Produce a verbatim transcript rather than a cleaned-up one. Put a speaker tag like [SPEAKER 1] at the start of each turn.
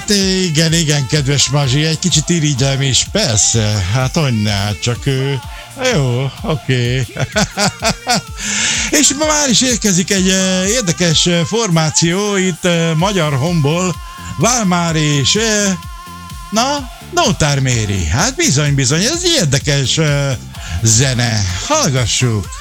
[SPEAKER 1] Hát igen, igen, kedves Mazsi, egy kicsit irigylem is, persze, hát onne, hát csak ő... Jó, oké. És ma már is érkezik egy uh, érdekes uh, formáció itt uh, Magyar Homból, Válmár és... Uh, na, Nótár Méri. Hát bizony, bizony, ez érdekes uh, zene. Hallgassuk!